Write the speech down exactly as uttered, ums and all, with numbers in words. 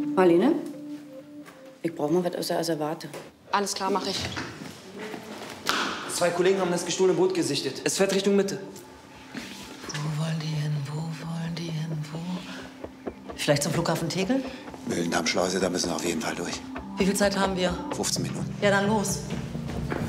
Marlene? Ich brauche mal was aus der Asservate. Alles klar, mache ich. Zwei Kollegen haben das gestohlene Boot gesichtet. Es fährt Richtung Mitte. Wo wollen die hin? Wo wollen die hin? Wo? Vielleicht zum Flughafen Tegel? Mühlendammschleuse, da müssen wir auf jeden Fall durch. Wie viel Zeit haben wir? fünfzehn Minuten. Ja, dann los.